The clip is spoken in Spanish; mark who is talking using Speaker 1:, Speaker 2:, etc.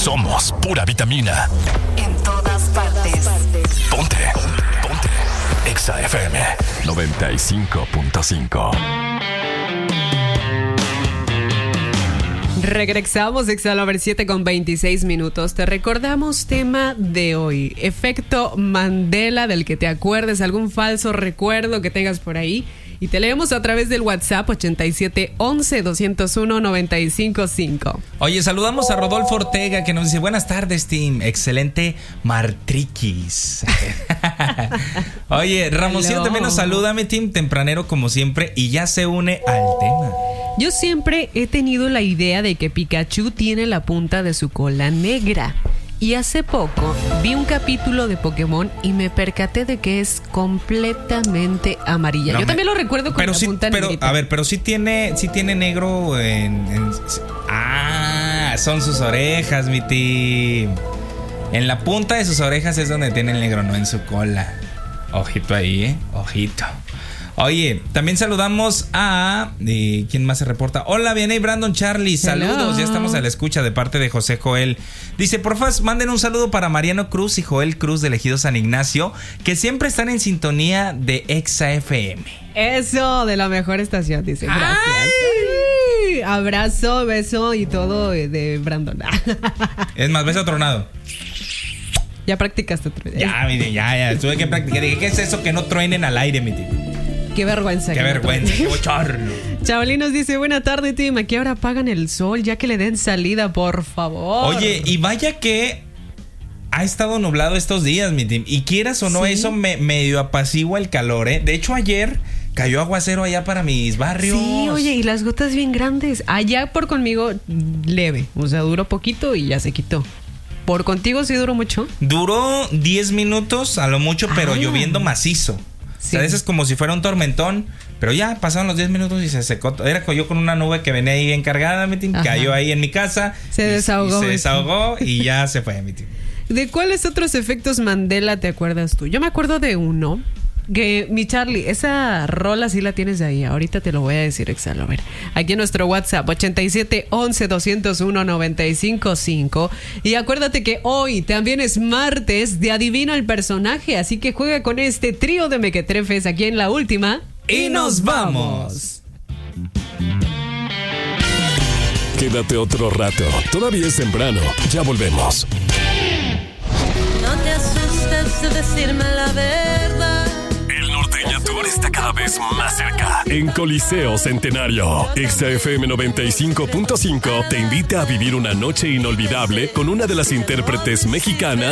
Speaker 1: Somos pura vitamina.
Speaker 2: En todas partes.
Speaker 1: Ponte. Exa FM 95.5.
Speaker 3: Regresamos, Exa Lover 7:26. Te recordamos tema de hoy: efecto Mandela, del que te acuerdes, algún falso recuerdo que tengas por ahí. Y te leemos a través del WhatsApp 8711-201-955.
Speaker 4: Oye, saludamos a Rodolfo Ortega, que nos dice: buenas tardes, team. Excelente Martriquis. Oye, Ramoncito también nos saluda, mi team, tempranero como siempre, y ya se une al tema.
Speaker 3: Yo siempre he tenido la idea de que Pikachu tiene la punta de su cola negra. Y hace poco vi un capítulo de Pokémon y me percaté de que es completamente amarilla. Yo también lo recuerdo con la punta negrita.
Speaker 4: A ver, pero sí tiene negro son sus orejas, mi team. En la punta de sus orejas es donde tiene el negro, no en su cola. Ojito ahí, ojito. Oye, también saludamos a... ¿quién más se reporta? Hola, Vianey, Brandon, Charlie, saludos. Ya estamos a la escucha de parte de José Joel. Dice: porfa, manden un saludo para Mariano Cruz y Joel Cruz de Ejido San Ignacio, que siempre están en sintonía de Exa FM.
Speaker 3: Eso, de la mejor estación, dice. Gracias. Ay, abrazo, beso y todo de Brandon.
Speaker 4: Es más, beso tronado.
Speaker 3: Ya practicaste otro día.
Speaker 4: Ya. Tuve que practicar. Dije, ¿qué es eso que no truenen al aire, mi tío?
Speaker 3: Qué vergüenza.
Speaker 4: Qué bochorno.
Speaker 3: Chavalín nos dice: buena tarde, team. ¿A qué hora apagan el sol? Ya que le den salida, por favor.
Speaker 4: Oye, y vaya que ha estado nublado estos días, mi team. Y quieras o no, ¿sí? Eso medio apacigua el calor, ¿eh? De hecho, ayer cayó aguacero allá para mis barrios.
Speaker 3: Sí, oye, y las gotas bien grandes. Allá por conmigo, leve. O sea, duró poquito y ya se quitó. ¿Por contigo sí duró mucho? Duró
Speaker 4: 10 minutos a lo mucho, pero lloviendo macizo. Sí. O sea, es como si fuera un tormentón, pero ya pasaron los 10 minutos y se secó. Era yo con una nube que venía ahí encargada, mi team, cayó ahí en mi casa.
Speaker 3: Se desahogó
Speaker 4: y ya se fue, mi team.
Speaker 3: ¿De cuáles otros efectos Mandela te acuerdas tú? Yo me acuerdo de uno que, mi Charlie, esa rola sí la tienes de ahí. Ahorita te lo voy a decir, Exalo. A ver, aquí en nuestro WhatsApp 8711-201-955. Y acuérdate que hoy también es martes de Adivina el Personaje, así que juega con este trío de mequetrefes aquí en La Última
Speaker 4: y nos vamos.
Speaker 1: Quédate otro rato, todavía es temprano, ya volvemos.
Speaker 5: No te asustes de decirme la verdad.
Speaker 1: El Norteña Tour está cada vez más cerca. En Coliseo Centenario, Exa FM 95.5 te invita a vivir una noche inolvidable con una de las intérpretes mexicanas